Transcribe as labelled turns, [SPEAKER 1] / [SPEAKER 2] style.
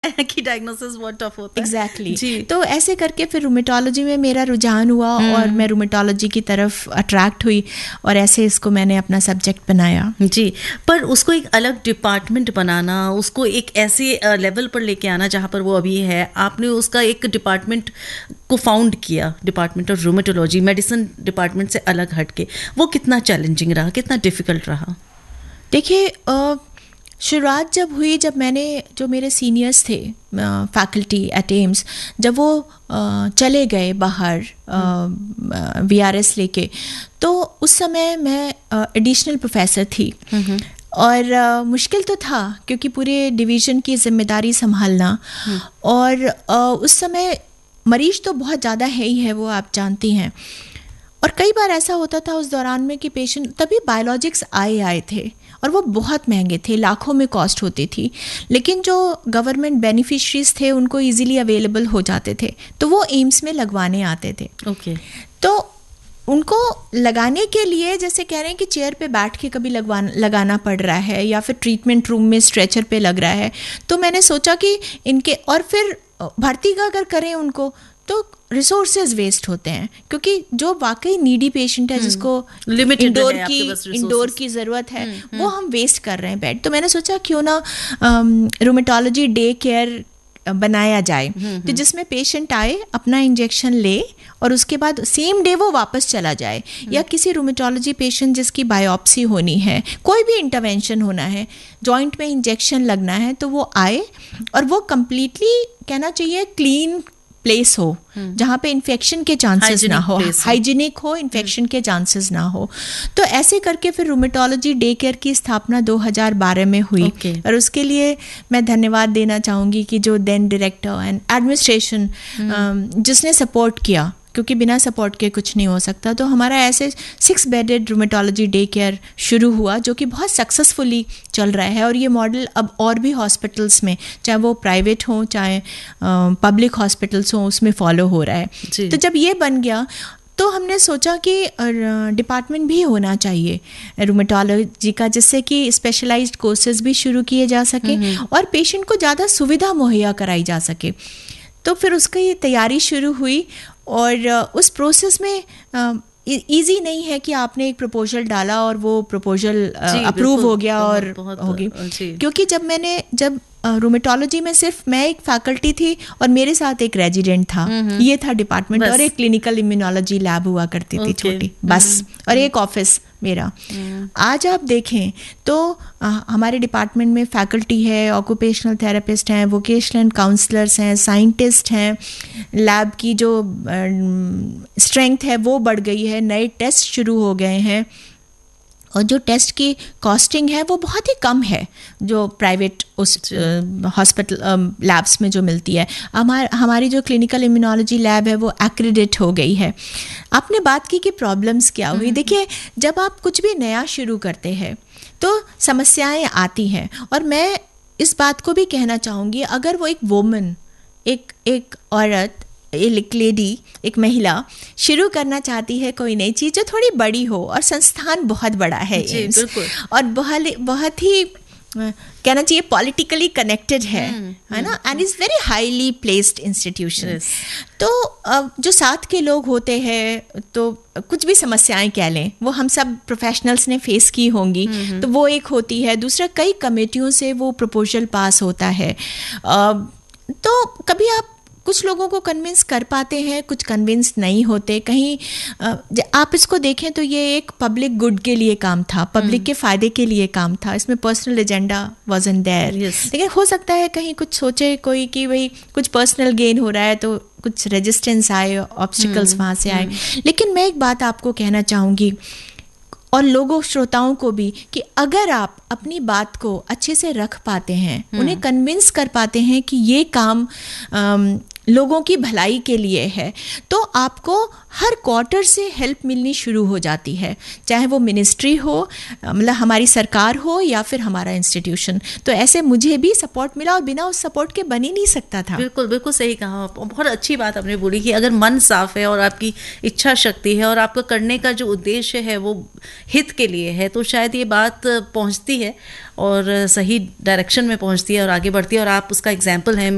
[SPEAKER 1] हैं कि डायग्नोसिस बहुत टफ होता है।
[SPEAKER 2] एग्जैक्टली। तो ऐसे करके फिर रूमेटोलॉजी में मेरा रुझान हुआ और मैं रूमेटोलॉजी की तरफ अट्रैक्ट हुई और ऐसे इसको मैंने अपना सब्जेक्ट बनाया।
[SPEAKER 1] जी, पर उसको एक अलग डिपार्टमेंट बनाना, उसको एक ऐसे लेवल पर लेके आना जहाँ पर वो अभी है, आपने उसका एक डिपार्टमेंट को फाउंड किया, department of rheumatology, medicine department से अलग हटके, वो कितना चैलेंजिंग रहा, कितना डिफिकल्ट रहा?
[SPEAKER 2] देखिए, शुरुआत जब हुई, जब मैंने, जो मेरे सीनियर्स थे फैकल्टी एट एम्स, जब वो चले गए बाहर VRS लेके, तो उस समय मैं एडिशनल प्रोफेसर थी और मुश्किल तो था क्योंकि पूरे डिवीज़न की जिम्मेदारी संभालना। और उस समय मरीज तो बहुत ज़्यादा है ही है, वो आप जानती हैं। और कई बार ऐसा होता था उस दौरान में कि पेशेंट, तभी बायोलॉजिक्स आए थे और वो बहुत महंगे थे, लाखों में कॉस्ट होती थी, लेकिन जो गवर्नमेंट बेनिफिशरीज थे उनको इजीली अवेलेबल हो जाते थे, तो वो एम्स में लगवाने आते थे।
[SPEAKER 1] ओके।
[SPEAKER 2] तो उनको लगाने के लिए, जैसे कह रहे हैं कि चेयर पे बैठ के कभी लगाना पड़ रहा है या फिर ट्रीटमेंट रूम में स्ट्रेचर पे लग रहा है, तो मैंने सोचा कि इनके, और फिर भर्ती का अगर करें उनको तो रिसोर्सेज वेस्ट होते हैं, क्योंकि जो वाकई नीडी पेशेंट है जिसको इंडोर की ज़रूरत है, वो हम वेस्ट कर रहे हैं बेड। तो मैंने सोचा क्यों ना रूमेटोलॉजी डे केयर बनाया जाए, तो जिसमें पेशेंट आए, अपना इंजेक्शन ले और उसके बाद सेम डे वो वापस चला जाए। या किसी रूमेटोलॉजी पेशेंट जिसकी बायोप्सी होनी है, कोई भी इंटरवेंशन होना है, जॉइंट में इंजेक्शन लगना है, तो वो आए और वो कंप्लीटली, कहना चाहिए, क्लीन प्लेस हो जहाँ पे इन्फेक्शन के चांसेस ना हो, हाइजीनिक हो, इन्फेक्शन के चांसेस ना हो। तो ऐसे करके फिर रूमेटोलॉजी डे केयर की स्थापना 2012 में हुई। और उसके लिए मैं धन्यवाद देना चाहूँगी कि जो देन डायरेक्टर एंड एडमिनिस्ट्रेशन जिसने सपोर्ट किया, क्योंकि बिना सपोर्ट के कुछ नहीं हो सकता। तो हमारा ऐसे 6 बेडेड रूमेटोलॉजी डे केयर शुरू हुआ, जो कि बहुत सक्सेसफुली चल रहा है। और ये मॉडल अब और भी हॉस्पिटल्स में, चाहे वो प्राइवेट हों चाहे पब्लिक हॉस्पिटल्स हों, उसमें फॉलो हो रहा है। तो जब ये बन गया तो हमने सोचा कि डिपार्टमेंट भी होना चाहिए रूमेटोलॉजी का, जिससे कि स्पेशलाइज्ड कोर्सेज भी शुरू किए जा सके और पेशेंट को ज़्यादा सुविधा मुहैया कराई जा सके। तो फिर उसकी तैयारी शुरू हुई और उस प्रोसेस में इजी नहीं है कि आपने एक प्रपोजल डाला और वो प्रपोजल अप्रूव हो गया और होगी। क्योंकि जब रूमेटोलॉजी में सिर्फ मैं एक फैकल्टी थी और मेरे साथ एक रेजिडेंट था, ये था डिपार्टमेंट, और एक क्लिनिकल इम्यूनोलॉजी लैब हुआ करती थी छोटी, बस, और एक ऑफिस मेरा। आज आप देखें तो हमारे डिपार्टमेंट में फैकल्टी है, ऑक्यूपेशनल थेरेपिस्ट हैं, वोकेशनल काउंसलर्स हैं, साइंटिस्ट हैं, लैब की जो स्ट्रेंथ है वो बढ़ गई है, नए टेस्ट शुरू हो गए हैं और जो टेस्ट की कॉस्टिंग है वो बहुत ही कम है जो प्राइवेट उस हॉस्पिटल लैब्स में जो मिलती है। हमारी जो क्लिनिकल इम्यूनोलॉजी लैब है वो एक्रेडिट हो गई है। आपने बात की कि प्रॉब्लम्स क्या हुई। देखिए, जब आप कुछ भी नया शुरू करते हैं तो समस्याएं आती हैं, और मैं इस बात को भी कहना चाहूँगी, अगर वो एक वुमन, एक औरत, एक लेडी, एक महिला शुरू करना चाहती है कोई नई चीज़ जो थोड़ी बड़ी हो, और संस्थान बहुत बड़ा है और बहुत ही कहना चाहिए पॉलिटिकली कनेक्टेड है ना, and is very highly placed institution. तो जो साथ के लोग होते हैं, तो कुछ भी समस्याएं कह लें, वो हम सब प्रोफेशनल्स ने फेस की होंगी, तो वो एक होती है। दूसरा, कई कमेटियों से वो प्रपोजल पास होता है, तो कभी आप कुछ लोगों को कन्विंस कर पाते हैं, कुछ कन्विंस नहीं होते। कहीं आप इसको देखें तो ये एक पब्लिक गुड के लिए काम था, पब्लिक के फ़ायदे के लिए काम था, इसमें पर्सनल एजेंडा वाज़न्ट देयर। लेकिन हो सकता है कहीं कुछ सोचे कोई कि भाई कुछ पर्सनल गेन हो रहा है, तो कुछ रेजिस्टेंस आए, ऑब्स्टिकल्स वहाँ से आए। लेकिन मैं एक बात आपको कहना चाहूँगी, और लोगों, श्रोताओं को भी, कि अगर आप अपनी बात को अच्छे से रख पाते हैं, उन्हें कन्विंस कर पाते हैं कि ये काम लोगों की भलाई के लिए है, तो आपको हर क्वार्टर से हेल्प मिलनी शुरू हो जाती है, चाहे वो मिनिस्ट्री हो, मतलब हमारी सरकार हो, या फिर हमारा इंस्टीट्यूशन। तो ऐसे मुझे भी सपोर्ट मिला और बिना उस सपोर्ट के बन ही नहीं सकता था।
[SPEAKER 1] बिल्कुल बिल्कुल सही कहा, बहुत अच्छी बात आपने बोली कि अगर मन साफ है और आपकी इच्छा शक्ति है और आपका करने का जो उद्देश्य है वो हित के लिए है, तो शायद ये बात पहुँचती है और सही डायरेक्शन में पहुँचती है और आगे बढ़ती है। और आप उसका एग्जाम्पल हैं